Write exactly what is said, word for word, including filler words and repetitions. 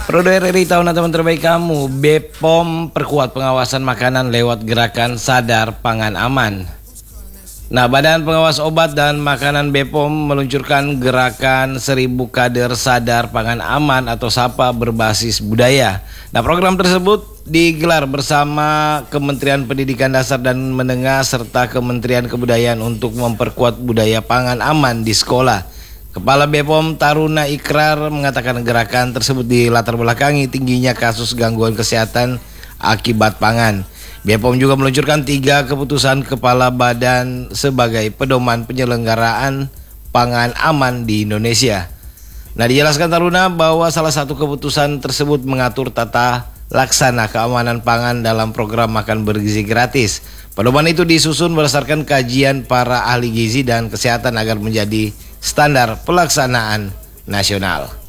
Produk R R I tahun teman terbaik kamu. B P O M perkuat pengawasan makanan lewat gerakan Sadar Pangan Aman. Nah, Badan Pengawas Obat dan Makanan B P O M meluncurkan gerakan seribu kader Sadar Pangan Aman atau SAPA berbasis budaya. Nah, program tersebut digelar bersama Kementerian Pendidikan Dasar dan Menengah serta Kementerian Kebudayaan untuk memperkuat budaya pangan aman di sekolah. Kepala B P O M Taruna Ikrar mengatakan gerakan tersebut dilatar belakangi tingginya kasus gangguan kesehatan akibat pangan. B P O M juga meluncurkan tiga keputusan kepala badan sebagai pedoman penyelenggaraan pangan aman di Indonesia. Nah, dijelaskan Taruna bahwa salah satu keputusan tersebut mengatur tata laksana keamanan pangan dalam program makan bergizi gratis. Pedoman itu disusun berdasarkan kajian para ahli gizi dan kesehatan agar menjadi standar pelaksanaan nasional.